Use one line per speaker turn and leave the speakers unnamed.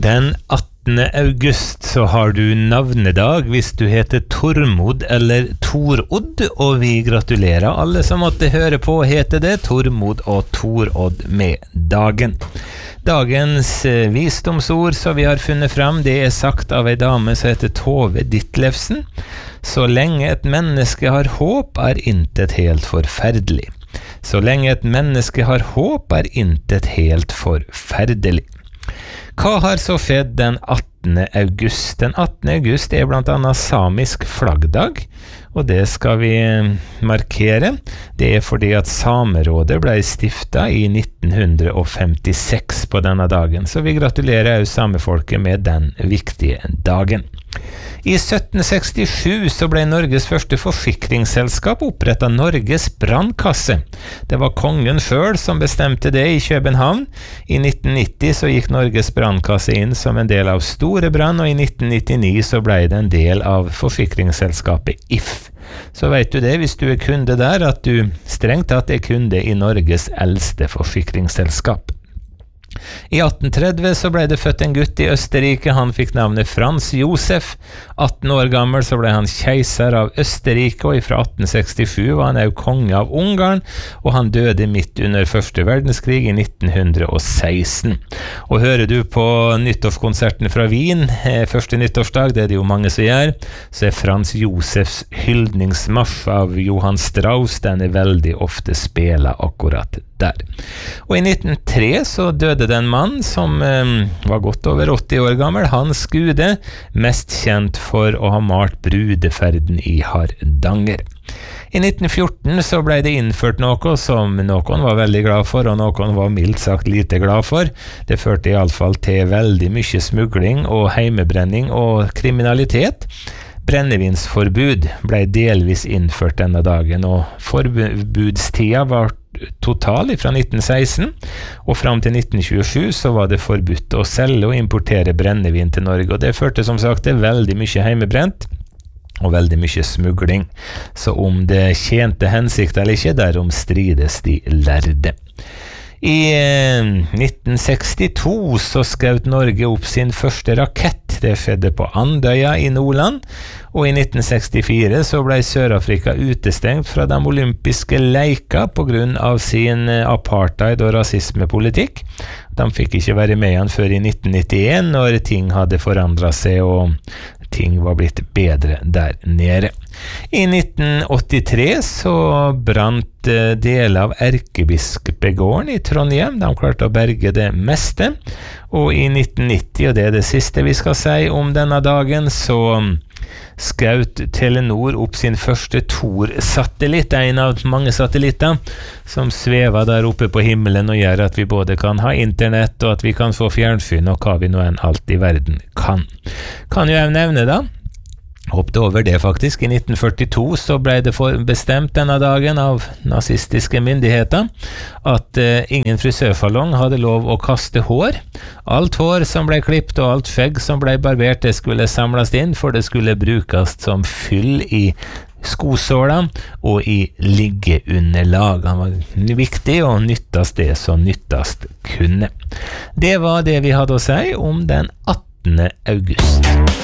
Den 18. august så har du navnedag hvis du heter Tormod eller Torodd, og vi gratulerer alle som måtte høre på heter det Tormod og Torodd med dagen. Dagens visdomsord som vi har funnet frem, det sagt av en dame som heter Tove Ditlevsen. Så lenge et menneske har håp intet helt forferdelig. Så lenge et menneske har håp intet helt forferdelig. Hva har så skjedd den 18. august? Den 18. august blant annet samisk flaggdag, og det skal vi markere. Det fordi at Samerådet ble stiftet i 1956 på denne dagen, så vi gratulerer også samefolket med den viktige dagen. I 1767 så ble Norges første forsikringsselskap opprettet Norges brannkasse. Det var kongen selv som bestemte det i København. I 1990 så gikk Norges brannkasse inn som en del av Store Brann, og i 1999 så ble det en del av forsikringsselskapet If. Så vet du det, hvis du kunde der, at du strengt tatt kunde i Norges eldste forsikringsselskap. I 1830 så ble det født en gutt i Østerrike. Han fikk navnet Frans Josef. 18 år gammel så ble han keiser av Østerrike, og fra 1867 var han også konge av Ungarn, og han døde midt under første verdenskrig i 1916. Og hører du på nyttårskonserten fra Wien, første nyttårsdag, det jo mange som gjør, så Frans Josefs hyldningsmarsj av Johann Strauss, den veldig ofte spela akkurat der. Og i 1903 så døde det en mann som var godt over 80 år gammel, Hans Gude, mest kjent for å ha malt brudeferden i Hardanger. I 1914 så ble det innført noe som noen var veldig glad for, og noen var mildt sagt lite glad for. Det førte i alle fall til veldig mye smugling og heimebrenning og kriminalitet. Brennevinsforbud ble delvis innført denne dagen, og forbudstida var total fra 1916, og fram til 1927 så var det forbudt å selge og importere brennevin til Norge, og det førte som sagt til veldig mye heimebrent og veldig mye smugling. Så om det tjente hensikt eller ikke, derom strides de lærde. I 1962 så skjøt Norge opp sin første rakett. Det skjedde på Andøya i Nordland, og i 1964 så ble Sør-Afrika utestengt fra de olympiske leker på grunn av sin apartheid- og rasismepolitikk. De fikk ikke være med igjen før i 1991, når ting hadde forandret seg og ting var blitt bedre der nede. I 1983 så brant deler av Erkebispegården i Trondheim. De klarte å berge det meste. Og i 1990, og det det siste vi skal si om denne dagen, så skjøt Telenor opp sin første Thor-satellitt, en av mange satellitter som svever der oppe på himmelen og gjør at vi både kan ha internett og at vi kan få fjernsyn og hva vi nå enn alt i verden kan. Kan jo jeg nevne da, hoppet over det faktisk, i 1942 så ble det bestemt denne dagen av nazistiske myndigheter at ingen frisørsalong hadde lov å kaste hår. Alt hår som ble klippet og alt skjegg som ble barbert, det skulle samles inn, for det skulle brukes som fyll i skosåler og i liggeunderlag. Han var viktig og nyttast det som nyttast kunne. Det var det vi hadde å si om den 18. august.